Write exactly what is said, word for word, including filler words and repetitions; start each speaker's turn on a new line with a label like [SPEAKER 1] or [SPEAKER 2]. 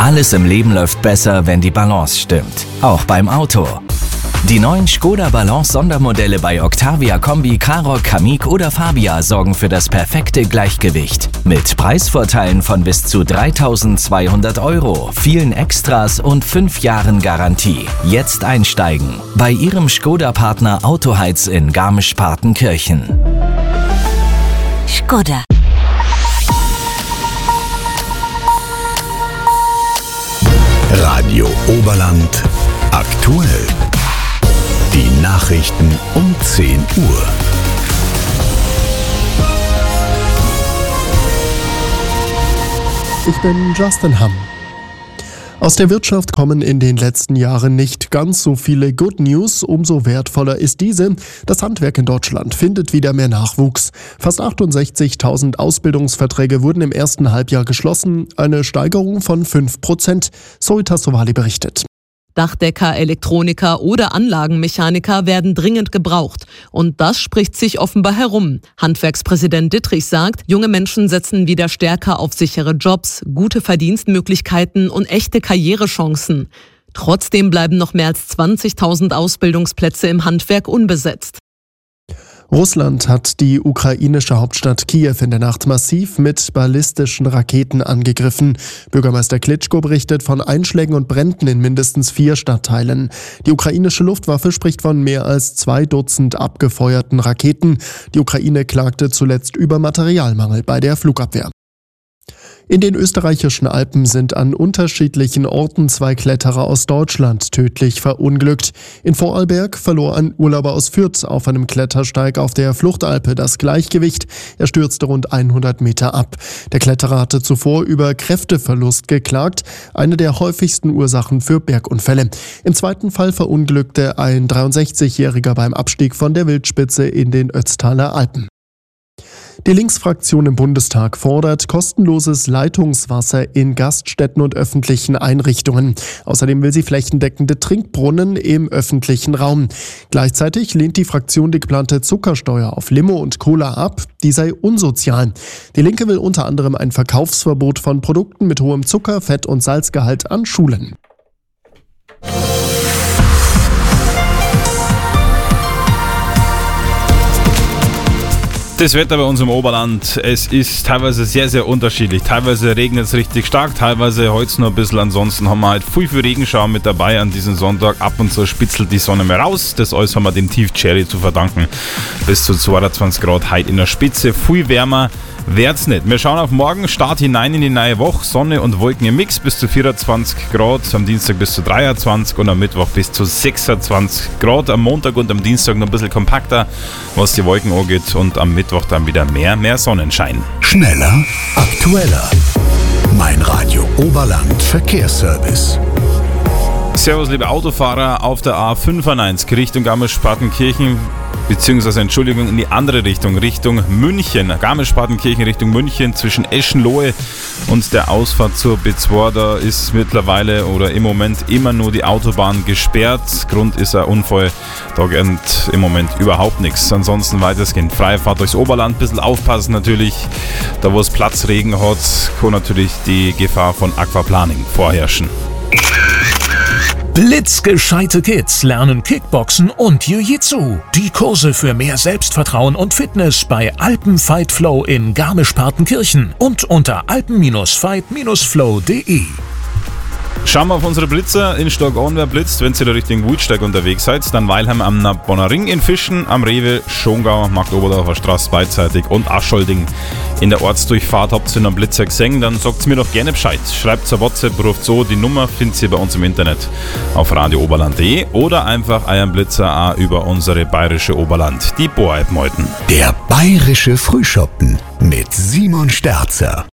[SPEAKER 1] Alles im Leben läuft besser, wenn die Balance stimmt. Auch beim Auto. Die neuen Škoda Balance Sondermodelle bei Octavia Kombi, Karoq, Kamiq oder Fabia sorgen für das perfekte Gleichgewicht. Mit Preisvorteilen von bis zu dreitausendzweihundert Euro, vielen Extras und fünf Jahren Garantie. Jetzt einsteigen bei Ihrem Škoda-Partner Autoheiz in Garmisch-Partenkirchen.
[SPEAKER 2] Škoda.
[SPEAKER 3] Radio Oberland aktuell. Die Nachrichten um zehn Uhr.
[SPEAKER 4] Ich bin Justin Hamm. Aus der Wirtschaft kommen in den letzten Jahren nicht ganz so viele Good News. Umso wertvoller ist diese. Das Handwerk in Deutschland findet wieder mehr Nachwuchs. Fast achtundsechzigtausend Ausbildungsverträge wurden im ersten Halbjahr geschlossen. Eine Steigerung von fünf Prozent. Zoe Sowali berichtet.
[SPEAKER 5] Dachdecker, Elektroniker oder Anlagenmechaniker werden dringend gebraucht. Und das spricht sich offenbar herum. Handwerkspräsident Dittrich sagt, junge Menschen setzen wieder stärker auf sichere Jobs, gute Verdienstmöglichkeiten und echte Karrierechancen. Trotzdem bleiben noch mehr als zwanzigtausend Ausbildungsplätze im Handwerk unbesetzt.
[SPEAKER 4] Russland hat die ukrainische Hauptstadt Kiew in der Nacht massiv mit ballistischen Raketen angegriffen. Bürgermeister Klitschko berichtet von Einschlägen und Bränden in mindestens vier Stadtteilen. Die ukrainische Luftwaffe spricht von mehr als zwei Dutzend abgefeuerten Raketen. Die Ukraine klagte zuletzt über Materialmangel bei der Flugabwehr. In den österreichischen Alpen sind an unterschiedlichen Orten zwei Kletterer aus Deutschland tödlich verunglückt. In Vorarlberg verlor ein Urlauber aus Fürth auf einem Klettersteig auf der Fluchtalpe das Gleichgewicht. Er stürzte rund hundert Meter ab. Der Kletterer hatte zuvor über Kräfteverlust geklagt, eine der häufigsten Ursachen für Bergunfälle. Im zweiten Fall verunglückte ein dreiundsechzigjähriger beim Abstieg von der Wildspitze in den Ötztaler Alpen. Die Linksfraktion im Bundestag fordert kostenloses Leitungswasser in Gaststätten und öffentlichen Einrichtungen. Außerdem will sie flächendeckende Trinkbrunnen im öffentlichen Raum. Gleichzeitig lehnt die Fraktion die geplante Zuckersteuer auf Limo und Cola ab. Die sei unsozial. Die Linke will unter anderem ein Verkaufsverbot von Produkten mit hohem Zucker-, Fett- und Salzgehalt an Schulen.
[SPEAKER 6] Das Wetter bei uns im Oberland, es ist teilweise sehr, sehr unterschiedlich. Teilweise regnet es richtig stark, teilweise heute nur ein bisschen. Ansonsten haben wir halt viel, viel Regenschauer mit dabei an diesem Sonntag. Ab und zu spitzelt die Sonne mehr raus. Das alles haben wir dem Tief Cherry zu verdanken. Bis zu zweiundzwanzig Grad heute in der Spitze. Viel wärmer wird's nicht. Wir schauen auf morgen, Start hinein in die neue Woche. Sonne und Wolken im Mix bis zu vierundzwanzig Grad. Am Dienstag bis zu dreiundzwanzig und am Mittwoch bis zu sechsundzwanzig Grad. Am Montag und am Dienstag noch ein bisschen kompakter, was die Wolken angeht. Und am Mittwoch dann wieder mehr, mehr Sonnenschein.
[SPEAKER 3] Schneller, aktueller. Mein Radio Oberland Verkehrsservice.
[SPEAKER 6] Servus, liebe Autofahrer auf der A fünfundneunzig Richtung Garmisch-Partenkirchen, beziehungsweise Entschuldigung, in die andere Richtung, Richtung München. Garmisch-Partenkirchen Richtung München zwischen Eschenlohe und der Ausfahrt zur B zwei. Da ist mittlerweile oder im Moment immer nur die Autobahn gesperrt. Grund ist ein Unfall. Da geht im Moment überhaupt nichts. Ansonsten weitestgehend freie Fahrt durchs Oberland. Ein bisschen aufpassen natürlich. Da wo es Platzregen hat, kann natürlich die Gefahr von Aquaplaning vorherrschen.
[SPEAKER 7] Blitzgescheite Kids lernen Kickboxen und Jiu-Jitsu. Die Kurse für mehr Selbstvertrauen und Fitness bei Alpen Fight Flow in Garmisch-Partenkirchen und unter alpen Fight Flow punkt de.
[SPEAKER 6] Schauen wir auf unsere Blitzer in Stockorn, wer blitzt. Wenn ihr da Richtung Wutsteig unterwegs seid, dann Weilheim am Nabonner Ring in Fischen, am Rewe, Schongau, Marktoberdorfer Straße beidseitig und Aschholding. In der Ortsdurchfahrt habt ihr einen Blitzer gesehen, dann sagt mir doch gerne Bescheid. Schreibt zur WhatsApp, ruft so, die Nummer findet ihr bei uns im Internet auf radio oberland punkt de oder einfach euren Blitzer auch über unsere bayerische Oberland, die Boa-App meuten.
[SPEAKER 3] Der bayerische Frühschoppen mit Simon Sterzer.